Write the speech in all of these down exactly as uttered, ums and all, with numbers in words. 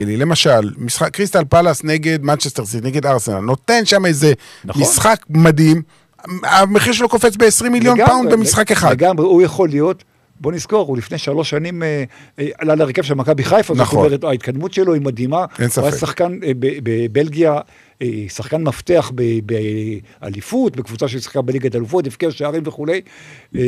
למשל, משחק קריסטל פלאס נגד מנצ'סטר סיטי, נגד ארסנל, נותן שם איזה נכון. משחק מדהים, המחיר שלו קופץ ב-עשרים מיליון לגמרי, פאונד במשחק אחד. לגמרי, הוא יכול להיות, בוא נזכור, הוא לפני שלוש שנים אה, עלה לרכב של מכבי חיפה, נכון. זאת אומרת, ההתקדמות שלו היא מדהימה, הוא היה שחקן אה, בבלגיה, אה, שחקן מפתח באליפות, בקבוצה ששחקה בליגת אלופות, הבקיע שערים וכו'. אה,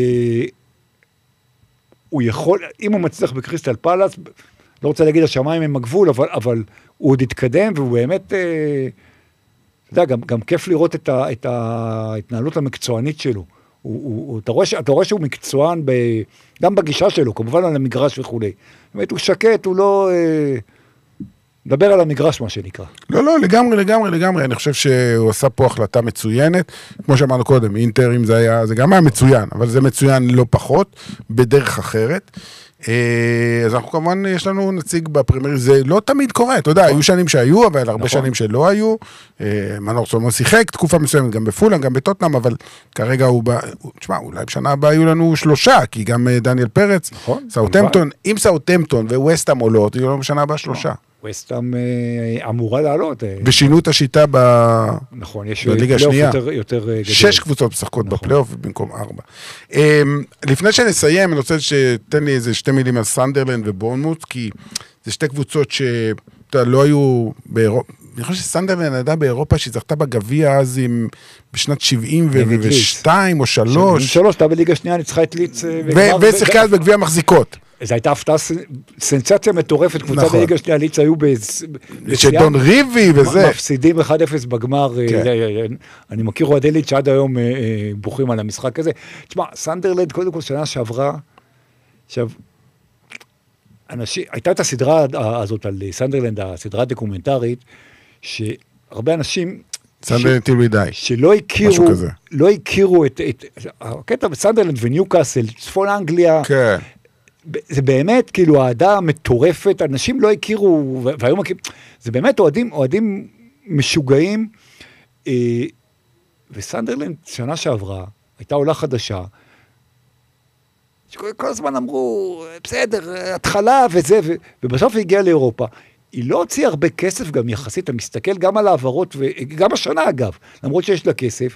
הוא יכול, אם הוא מצליח בקריסטל פלאס, לא רוצה להגיד השמיים הם הגבול, אבל, אבל הוא עוד התקדם, והוא באמת, אה, אתה יודע, גם, גם כיף לראות את, ה, את ההתנהלות המקצוענית שלו. הוא, הוא, אתה, רואה, אתה רואה שהוא מקצוען ב, גם בגישה שלו, כמובן על המגרש וכו'. באמת, הוא שקט, הוא לא... אה, מדבר על המגרש, מה שנקרא. לא, לא, לגמרי, לגמרי, לגמרי. אני חושב שהוא עשה פה החלטה מצוינת. כמו שאמרנו קודם, אינטר, אם זה היה, זה גם היה מצוין, אבל זה מצוין לא פחות, בדרך אחרת. אז אנחנו כמובן, יש לנו נציג בפרמייר, זה לא תמיד קורה, אתה יודע, היו שנים שהיו, אבל הרבה שנים שלא היו, מנור סולומון שיחק, תקופה מסוימת, גם בפולאם, גם בטוטנהאם, אבל כרגע הוא, תשמע, אולי בשנה הבאה היו לנו שלושה, כי גם דניאל פרץ, סאות'המפטון, אם סאות'המפטון וווסטהאם עולות, יהיו לנו בשנה הבאה שלושה. ווסטהאם אמורה לעלות. ושינו את השיטה בליגה השנייה. שש קבוצות משחקות בפלייאוף במקום ארבע. לפני שנסיים, אני רוצה שתן לי איזה שתי מילים על סנדרלנד ובורנמוט, כי זה שתי קבוצות שלא היו באירופה. אני חושב שסנדרלנד ידעה באירופה שהיא זכתה בגביע אז בשנת שבעים ושתיים או שלוש. שבעים ושלוש, אתה בליגה השנייה ניצחה את ליץ. ושיחקה אז בגביע מחזיקות. זו הייתה הפתעה, סנסציה מטורפת, קבוצה בליגה שנייה, ליץ היו שדון ריבי וזה. מפסידים אחד אפס בגמר, אני מכיר אוהדי ליץ שעד היום בוכים על המשחק הזה. תשמע, סנדרלנד, קודם כל שנה שעברה, עכשיו, הייתה את הסדרה הזאת על סנדרלנד, הסדרה הדוקומנטרית, שהרבה אנשים... סנדרלנד till we die. שלא הכירו, לא הכירו את הקטע בסנדרלנד וניוקאסל, צפון אנגליה, כן. זה באמת, כאילו, העדה מטורפת, אנשים לא הכירו, והיום מכירים, זה באמת אוהדים, אוהדים משוגעים, וסנדרלנד, שנה שעברה, הייתה עולה חדשה, שכל הזמן אמרו, בסדר, התחלה וזה, ובסוף היא הגיעה לאירופה. היא לא הוציאה הרבה כסף, גם יחסית, אתה מסתכל גם על העברות, וגם השנה אגב, למרות שיש לה כסף,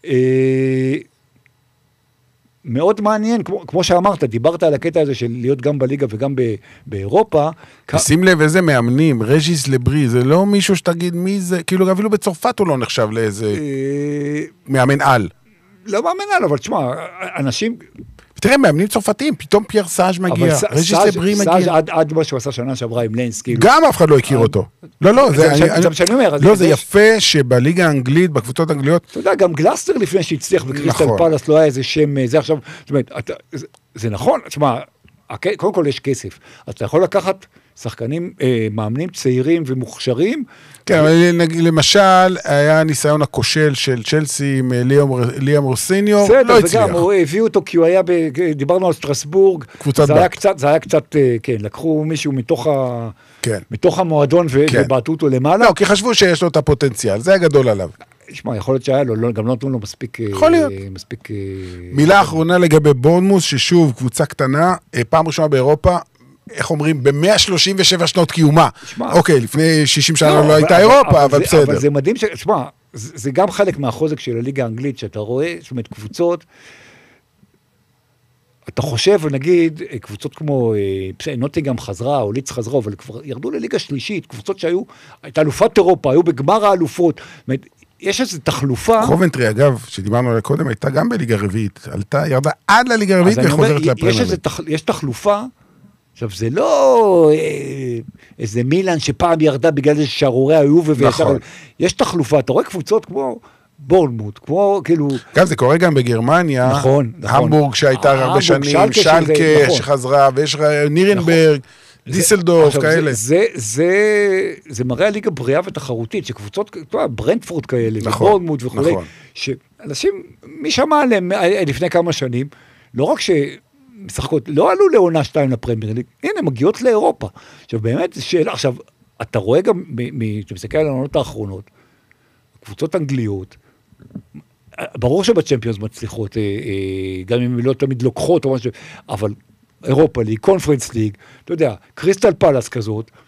מאוד מעניין, כמו, כמו שאמרת, דיברת על הקטע הזה של להיות גם בליגה וגם ב, באירופה. שים לב איזה מאמנים, רג'יס לברי, זה לא מישהו שתגיד מי זה, כאילו אפילו בצרפת הוא לא נחשב לאיזה מאמן על. לא מאמן על, אבל תשמע, אנשים... ותראה, מאמנים צרפתיים, פתאום פייר סאז' מגיע, רג'יס לברי מגיע. סאז' עד, עד מה שהוא עשה שנה שעברה עם ליינס, כאילו. גם אף אחד לא הכיר אותו. לא, לא, זה, זה, אני, זה שאני אומר. לא, זה יפה שבליגה האנגלית, בקבוצות האנגליות... אתה יודע, גם גלסטר לפני שהצליח בקריסטל פלאס, לא היה איזה שם, זה עכשיו, זאת אומרת, אתה, זה, זה נכון, תשמע, קודם כל יש כסף, אז אתה יכול לקחת שחקנים, אה, מאמנים צעירים ומוכשרים. כן, אבל למשל, היה ניסיון הכושל של צ'לסי עם ליאם רוסיניו, לא הצליח. וגם, הוא הביאו אותו כי הוא היה, דיברנו על סטרסבורג, זה היה קצת, זה היה קצת, כן, לקחו מישהו מתוך ה... מתוך המועדון ובעטו אותו למעלה. לא, כי חשבו שיש לו את הפוטנציאל, זה היה גדול עליו. תשמע, יכול להיות שהיה לו, גם לא נתנו לו מספיק... יכול להיות. מילה אחרונה לגבי בורנמוס, ששוב, קבוצה קטנה, פעם ראשונה באירופה, איך אומרים, ב-מאה שלושים ושבע שנות קיומה. אוקיי, לפני שישים שנה לא הייתה אירופה, אבל בסדר. אבל זה מדהים, תשמע, זה גם חלק מהחוזק של הליגה האנגלית, שאתה רואה, זאת אומרת, קבוצות, אתה חושב, נגיד, קבוצות כמו, נוטינגהאם חזרה, או ליץ חזרה, אבל כבר ירדו לליגה שלישית, קבוצות שהיו, הייתה אלופת אירופה, היו בגמר האלופות, זאת אומרת, יש איזו תחלופה... קובנטרי, אגב, שדיברנו עליה קודם, הייתה גם בליגה רביעית, עלתה, ירדה עד לליגה רביעית וחוזרת לפרמייר ליג. יש תחלופה, עכשיו זה לא איזה מילאן שפעם ירדה בגלל איזה שערורי היובה, נכון. יש תחלופה, אתה רואה קבוצות כמו בורנמוט, כמו כאילו... גם זה קורה גם בגרמניה, נכון, נכון. המבורג שהייתה הרבה שנים, שלקה שחזרה, ויש נירנברג, דיסלדורף, כאלה. זה, זה, זה מראה הליגה בריאה ותחרותית, שקבוצות, ברנדפורד כאלה, ובורנמוט וכו', שאנשים, מי שמע עליהם לפני כמה שנים, לא רק שמשחקות, לא עלו לעונה שתיים לפרמייר ליג, הנה, מגיעות לאירופה. עכשיו, באמת, שאלה, עכשיו, אתה רואה גם, אתה מסתכל על העונות האחרונות, קבוצות אנגליות, ברור שבצ'מפיונס מצליחות, גם אם לא תמיד לוקחות או משהו, אבל אירופה ליג, קונפרנס ליג, אתה יודע, קריסטל פלאס כזאת,